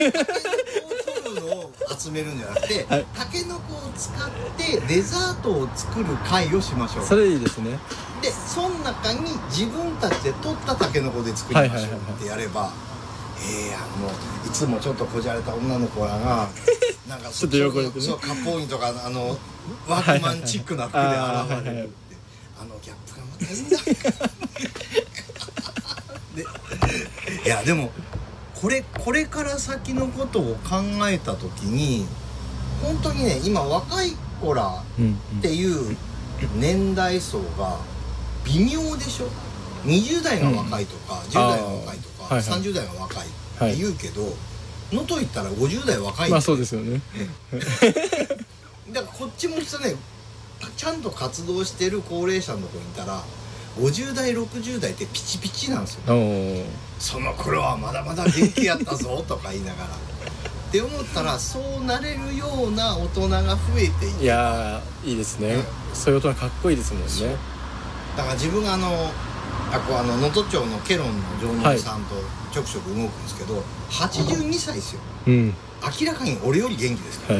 タケノコを取るのを集めるんじゃなくて、 はい、 タケノコを使ってデザートを作る会をしましょう。 それいいですね。 でその中に自分たちで取ったタケノコで作りましょうってやれば、もういつもちょっとこじゃれた女の子らがなんかちょっと喜んでね、 そうカポーインとかワークマンチックな服で現れるって、ギャップがまたいいんだでいやでもこれから先のことを考えた時に本当にね、今若い子らっていう年代層が微妙でしょ。20代が若いとか、10代が若いとか、30代が若いって言うけど、のと言ったら50代若いんだよ。 まあそうですよねだからこっちもさね、ちゃんと活動してる高齢者のとこにいたら50代60代ってピチピチなんですよ。その頃はまだまだ元気やったぞとか言いながらって思ったら、そうなれるような大人が増えていて、 いやいいですね、そういう大人かっこいいですもんね。 だから自分が能登町のケロンの常連さんとちょくちょく動くんですけど、82歳ですよ、明らかに俺より元気ですから、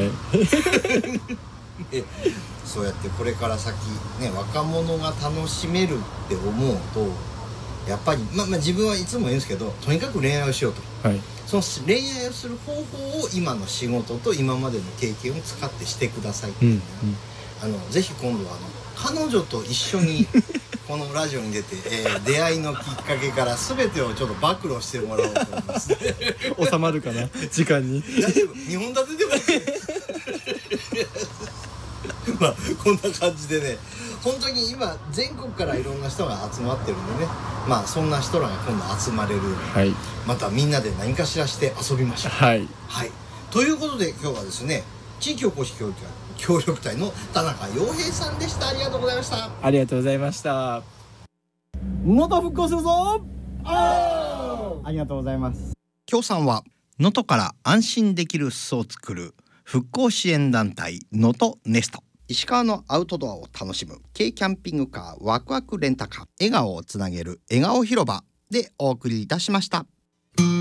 そうやってこれから先ね、若者が楽しめるって思うと、やっぱり自分はいつも言うんですけど、とにかく恋愛をしようと、その恋愛をする方法を今の仕事と今までの経験を使ってしてくださいっていう、ぜひ今度は彼女と一緒にこのラジオに出て、出会いのきっかけから全てをちょっと暴露してもらおうと思いますね収まるかな時間に大丈夫、2本立てでもまあこんな感じでね、本当に今全国からいろんな人が集まってるんでね、そんな人らが今度集まれるように、またみんなで何かしらして遊びましょう。ということで今日はですね、地域おこし協力隊の田中洋平さんでした。ありがとうございました。 ありがとうございました。 能登復興するぞ。ありがとうございます。 協賛は能登から安心できる巣を作る復興支援団体能登ネスト、石川のアウトドアを楽しむ軽キャンピングカーワクワクレンタカー、笑顔をつなげる笑顔広場でお送りいたしました。